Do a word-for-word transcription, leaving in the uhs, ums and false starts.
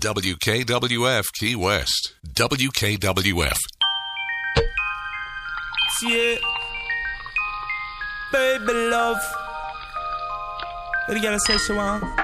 W K W F Key West. W K W F. Yeah. Baby love. What you gotta say, Shawan?